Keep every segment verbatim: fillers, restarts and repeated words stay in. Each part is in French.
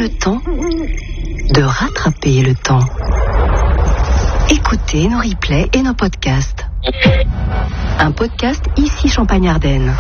le temps de rattraper le temps. Écoutez nos replays et nos podcasts. Un podcast ici Champagne-Ardenne.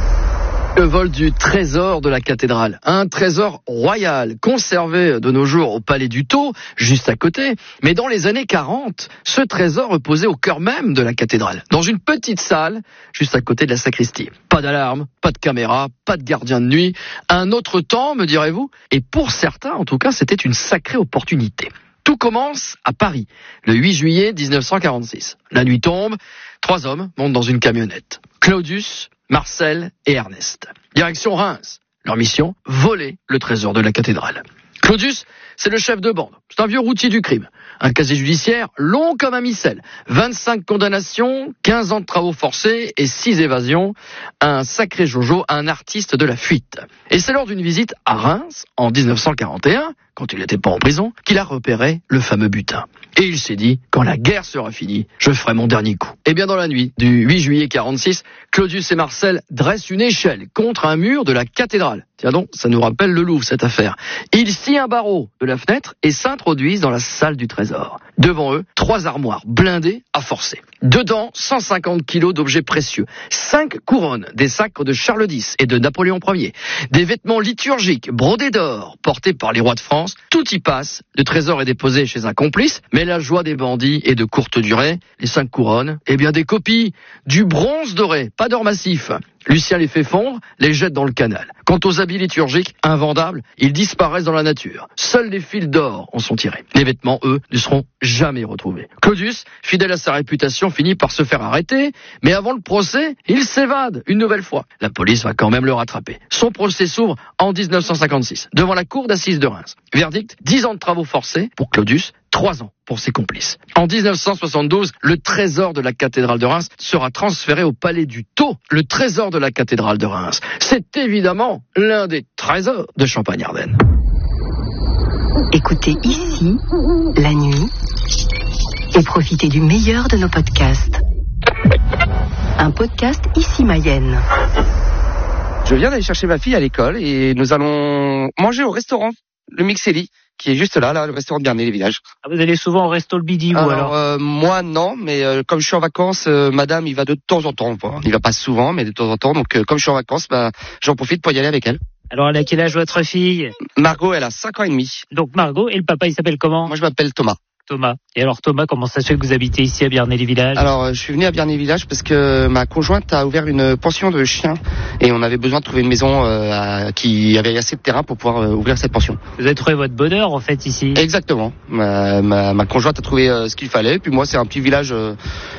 Le vol du trésor de la cathédrale, un trésor royal conservé de nos jours au palais du Thau, juste à côté. Mais dans les années quarante, ce trésor reposait au cœur même de la cathédrale, dans une petite salle juste à côté de la sacristie. Pas d'alarme, pas de caméra, pas de gardien de nuit. Un autre temps, me direz-vous? Et pour certains, en tout cas, c'était une sacrée opportunité. Tout commence à Paris, le huit juillet dix-neuf cent quarante-six. La nuit tombe, trois hommes montent dans une camionnette. Claudius, Marcel et Ernest. Direction Reims. Leur mission, voler le trésor de la cathédrale. Claudius, c'est le chef de bande. C'est un vieux routier du crime. Un casier judiciaire long comme un missel. vingt-cinq condamnations, quinze ans de travaux forcés et six évasions. Un sacré Jojo, un artiste de la fuite. Et c'est lors d'une visite à Reims, en dix-neuf cent quarante et un, quand il n'était pas en prison, qu'il a repéré le fameux butin. Et il s'est dit, quand la guerre sera finie, je ferai mon dernier coup. Et bien dans la nuit du huit juillet quarante-six, Claudius et Marcel dressent une échelle contre un mur de la cathédrale. Tiens donc, ça nous rappelle le Louvre, cette affaire. Ils scient un barreau de la fenêtre et s'introduisent dans la salle du trésor. Devant eux, trois armoires blindées à forcer. Dedans, cent cinquante kilos d'objets précieux. Cinq couronnes, des sacres de Charles X et de Napoléon Ier. Des vêtements liturgiques brodés d'or, portés par les rois de France. Tout y passe. Le trésor est déposé chez un complice, mais la joie des bandits est de courte durée. Les cinq couronnes, eh bien des copies, du bronze doré, pas d'or massif. Lucien les fait fondre, les jette dans le canal. Quant aux habits liturgiques, invendables, ils disparaissent dans la nature. Seuls les fils d'or en sont tirés. Les vêtements, eux, ne seront jamais retrouvés. Claudius, fidèle à sa réputation, finit par se faire arrêter, mais avant le procès, il s'évade une nouvelle fois. La police va quand même le rattraper. Son procès s'ouvre en dix-neuf cent cinquante-six, devant la cour d'assises de Reims. Verdict, dix ans de travaux forcés pour Claudius, trois ans pour ses complices. En dix-neuf cent soixante-douze, le trésor de la cathédrale de Reims sera transféré au palais du Thau. Le trésor de la cathédrale de Reims, c'est évidemment l'un des trésors de Champagne-Ardenne. Écoutez ici, la nuit, et profitez du meilleur de nos podcasts. Un podcast ici Mayenne. Je viens d'aller chercher ma fille à l'école et nous allons manger au restaurant, le Mixeli, qui est juste là, là, le restaurant de Bernay-les-Villages. Ah, vous allez souvent au resto le midi, vous, alors, alors euh, moi, non, mais euh, comme je suis en vacances, euh, madame, il va de temps en temps. Bon, il va pas souvent, mais de temps en temps. Donc, euh, comme je suis en vacances, bah, j'en profite pour y aller avec elle. Alors, elle a quel âge votre fille? Margot, elle a cinq ans et demi. Donc, Margot, et le papa, il s'appelle comment? Moi, je m'appelle Thomas. Thomas. Et alors, Thomas, comment ça se fait que vous habitez ici à Bernay-les-Villages? Alors, euh, je suis venu à Bernay-les-Villages parce que ma conjointe a ouvert une pension de chiens et on avait besoin de trouver une maison euh, à, qui avait assez de terrain pour pouvoir euh, ouvrir cette pension. Vous avez trouvé votre bonheur, en fait, ici? Exactement. Ma, ma, ma conjointe a trouvé euh, ce qu'il fallait. Puis moi, c'est un petit village... Euh,